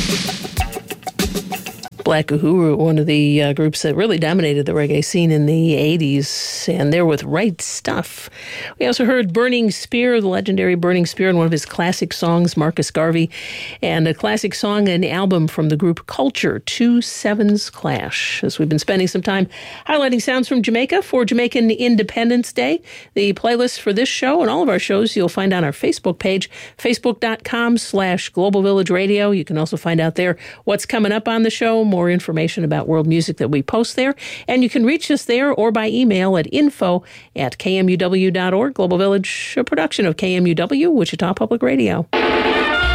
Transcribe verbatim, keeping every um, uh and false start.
Black Uhuru, one of the uh, groups that really dominated the reggae scene in the eighties, and they're with Right Stuff. We also heard Burning Spear, the legendary Burning Spear, and one of his classic songs, Marcus Garvey, and a classic song and album from the group Culture, Two Sevens Clash. As we've been spending some time highlighting sounds from Jamaica for Jamaican Independence Day. The playlist for this show and all of our shows you'll find on our Facebook page, facebook.com slash Global Village Radio. You can also find out there what's coming up on the show, more information about world music that we post there. And you can reach us there or by email at info at k m u w dot org. Global Village, a production of K M U W, Wichita Public Radio.